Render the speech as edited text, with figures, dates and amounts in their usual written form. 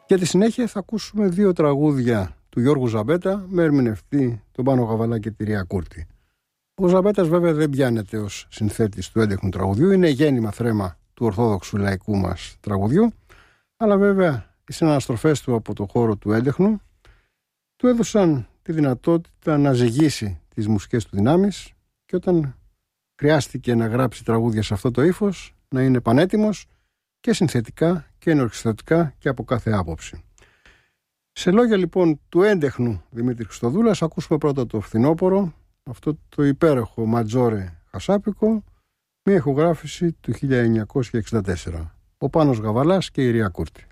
Για τη συνέχεια θα ακούσουμε 2 τραγούδια του Γιώργου Ζαμπέτα με ερμηνευτή τον Πάνο Γαβαλά και τη Ρία Κούρτη. Ο Ζαμπέτας βέβαια δεν πιάνεται ως συνθέτης του έντεχνου τραγουδιού, είναι γέννημα θρέμα του ορθόδοξου λαϊκού μας τραγουδιού, αλλά βέβαια οι συναναστροφές του από το χώρο του έντεχνου του έδωσαν τη δυνατότητα να ζυγίσει τις μουσικές του δυνάμεις και όταν χρειάστηκε να γράψει τραγούδια σε αυτό το ύφος να είναι πανέτοιμος και συνθετικά και ενορχιστρωτικά και από κάθε άποψη. Σε λόγια λοιπόν του έντεχνου Δημήτρη Χριστοδούλας ακούσουμε πρώτα το φθινόπωρο, αυτό το υπέροχο ματζόρε χασάπικο, μια ηχογράφηση του 1964. Ο Πάνος Γαβαλάς και η Ρία Κούρτη.